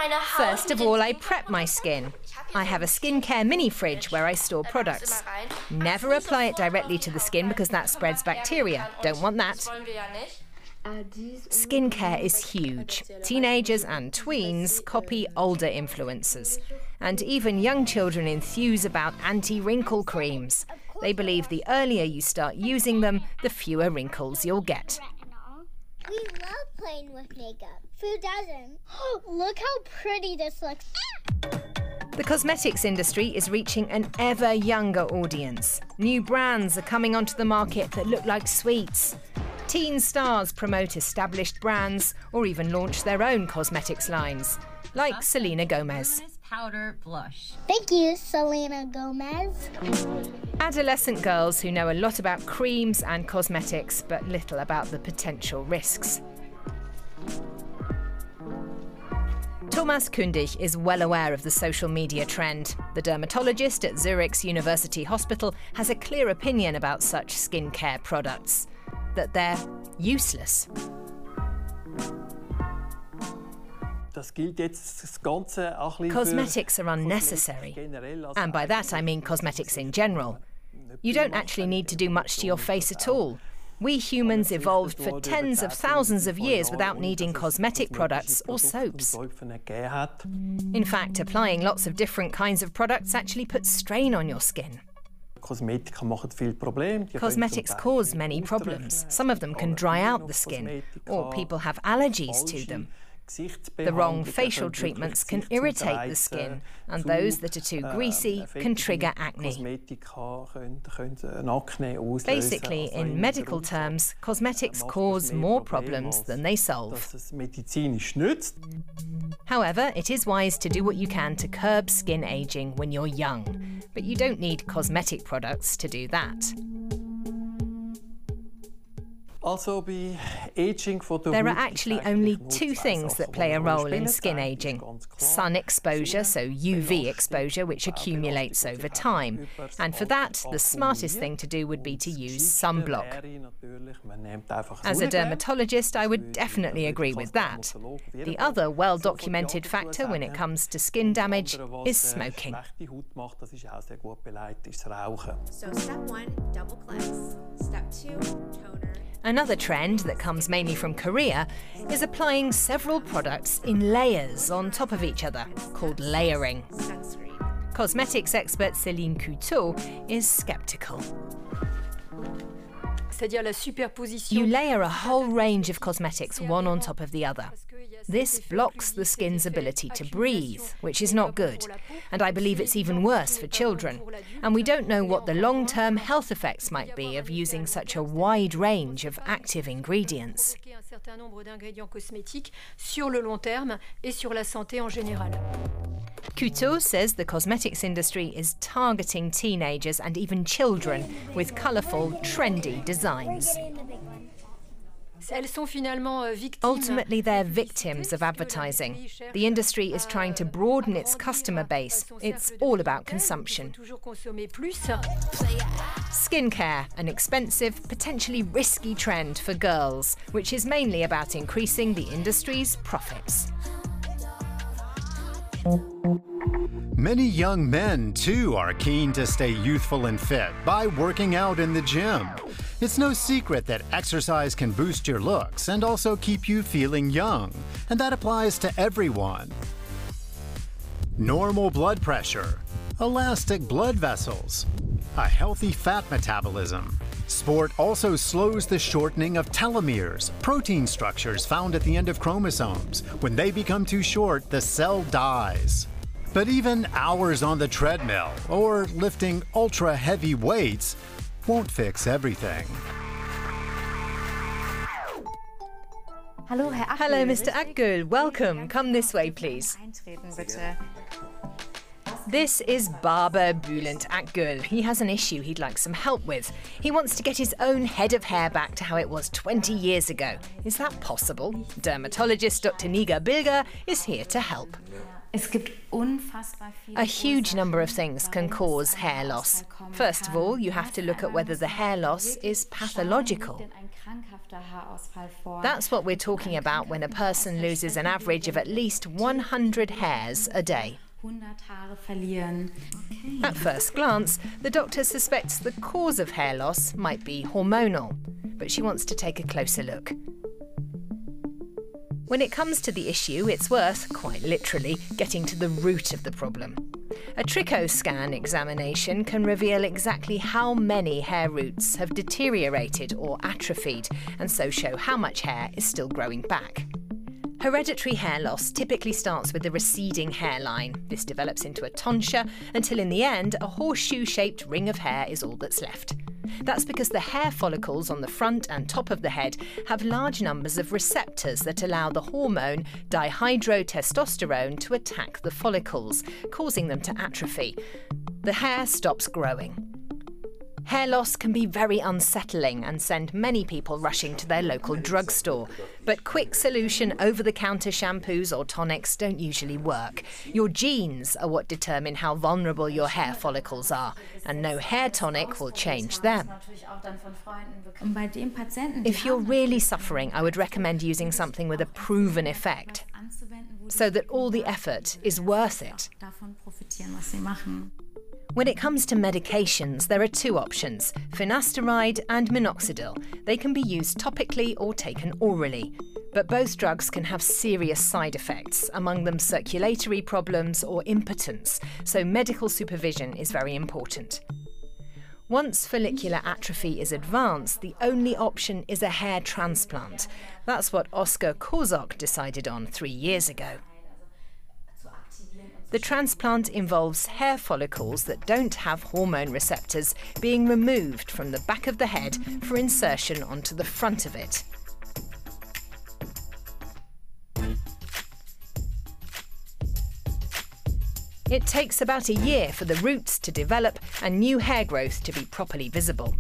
First of all, I prep my skin. I have a skincare mini fridge where I store products. Never apply it directly to the skin because that spreads bacteria. Don't want that. Skincare is huge. Teenagers and tweens copy older influencers. And even young children enthuse about anti-wrinkle creams. They believe the earlier you start using them, the fewer wrinkles you'll get. We love playing with makeup. Who doesn't? Look how pretty this looks. The cosmetics industry is reaching an ever younger audience. New brands are coming onto the market that look like sweets. Teen stars promote established brands or even launch their own cosmetics lines, like Selena Gomez. Powder blush. Thank you, Selena Gomez. Adolescent girls who know a lot about creams and cosmetics, but little about the potential risks. Thomas Kündig is well aware of the social media trend. The dermatologist at Zurich's University Hospital has a clear opinion about such skincare products, that they're useless. Cosmetics are unnecessary, and by that I mean cosmetics in general. You don't actually need to do much to your face at all. We humans evolved for tens of thousands of years without needing cosmetic products or soaps. In fact, applying lots of different kinds of products actually puts strain on your skin. Cosmetics cause many problems. Some of them can dry out the skin, or people have allergies to them. The wrong facial treatments can irritate the skin, and those that are too greasy can trigger acne. Basically, in medical terms, cosmetics cause more problems than they solve. However, it is wise to do what you can to curb skin aging when you're young, but you don't need cosmetic products to do that. There are actually only two things that play a role in skin aging. Sun exposure, so UV exposure, which accumulates over time. And for that, the smartest thing to do would be to use sunblock. As a dermatologist, I would definitely agree with that. The other well-documented factor when it comes to skin damage is smoking. So step 1, double cleanse. Step 2, toner. Another trend that comes mainly from Korea is applying several products in layers on top of each other, called layering. Sunscreen. Cosmetics expert Céline Couteau is sceptical. You layer a whole range of cosmetics one on top of the other. This blocks the skin's ability to breathe, which is not good, and I believe it's even worse for children. And we don't know what the long-term health effects might be of using such a wide range of active ingredients. Couteau says the cosmetics industry is targeting teenagers and even children with colourful, trendy designs. Ultimately, they're victims of advertising. The industry is trying to broaden its customer base. It's all about consumption. Skincare, an expensive, potentially risky trend for girls, which is mainly about increasing the industry's profits. Many young men, too, are keen to stay youthful and fit by working out in the gym. It's no secret that exercise can boost your looks and also keep you feeling young, and that applies to everyone. Normal blood pressure, elastic blood vessels, a healthy fat metabolism. Sport also slows the shortening of telomeres, protein structures found at the end of chromosomes. When they become too short, the cell dies. But even hours on the treadmill or lifting ultra-heavy weights won't fix everything. Hello, Mr. Akgül. Welcome. Come this way, please. This is barber Bülent Akgül. He has an issue he'd like some help with. He wants to get his own head of hair back to how it was 20 years ago. Is that possible? Dermatologist Dr. Nigar Bilger is here to help. A huge number of things can cause hair loss. First of all, you have to look at whether the hair loss is pathological. That's what we're talking about when a person loses an average of at least 100 hairs a day. At first glance, the doctor suspects the cause of hair loss might be hormonal, but she wants to take a closer look. When it comes to the issue, it's worth, quite literally, getting to the root of the problem. A trichoscan examination can reveal exactly how many hair roots have deteriorated or atrophied, and so show how much hair is still growing back. Hereditary hair loss typically starts with a receding hairline. This develops into a tonsure until in the end a horseshoe-shaped ring of hair is all that's left. That's because the hair follicles on the front and top of the head have large numbers of receptors that allow the hormone dihydrotestosterone to attack the follicles, causing them to atrophy. The hair stops growing. Hair loss can be very unsettling and send many people rushing to their local drugstore. But quick solution over-the-counter shampoos or tonics don't usually work. Your genes are what determine how vulnerable your hair follicles are, and no hair tonic will change them. If you're really suffering, I would recommend using something with a proven effect, so that all the effort is worth it. When it comes to medications, there are two options, finasteride and minoxidil. They can be used topically or taken orally. But both drugs can have serious side effects, among them circulatory problems or impotence, so medical supervision is very important. Once follicular atrophy is advanced, the only option is a hair transplant. That's what Oskar Kozok decided on 3 years ago. The transplant involves hair follicles that don't have hormone receptors being removed from the back of the head for insertion onto the front of it. It takes about a year for the roots to develop and new hair growth to be properly visible.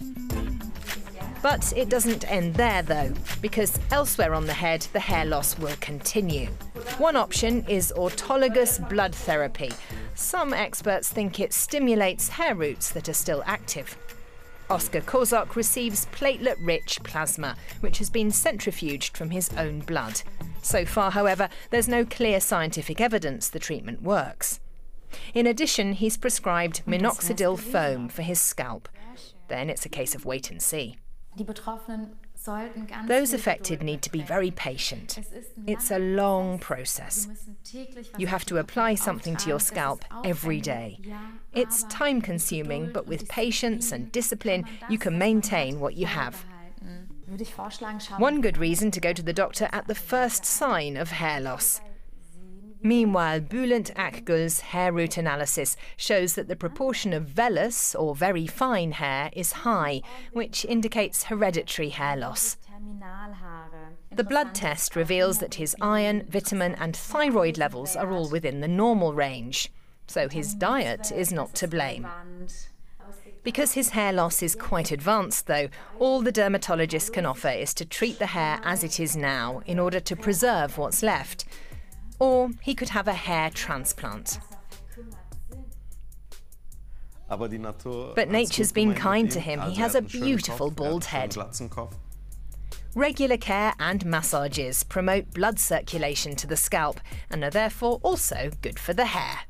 But it doesn't end there, though, because elsewhere on the head, the hair loss will continue. One option is autologous blood therapy. Some experts think it stimulates hair roots that are still active. Oskar Kozok receives platelet-rich plasma, which has been centrifuged from his own blood. So far, however, there's no clear scientific evidence the treatment works. In addition, he's prescribed minoxidil foam for his scalp. Then it's a case of wait and see. Those affected need to be very patient. It's a long process. You have to apply something to your scalp every day. It's time-consuming, but with patience and discipline, you can maintain what you have. One good reason to go to the doctor at the first sign of hair loss. Meanwhile, Bülent Akgül's hair root analysis shows that the proportion of vellus, or very fine hair, is high, which indicates hereditary hair loss. The blood test reveals that his iron, vitamin and thyroid levels are all within the normal range, so his diet is not to blame. Because his hair loss is quite advanced, though, all the dermatologist can offer is to treat the hair as it is now in order to preserve what's left. Or he could have a hair transplant. But nature's been kind to him. He has a beautiful bald head. Regular care and massages promote blood circulation to the scalp and are therefore also good for the hair.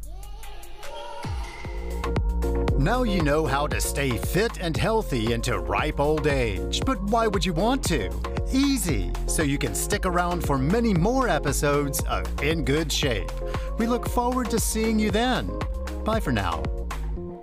Now you know how to stay fit and healthy into ripe old age. But why would you want to? Easy, so you can stick around for many more episodes of In Good Shape. We look forward to seeing you then. Bye for now.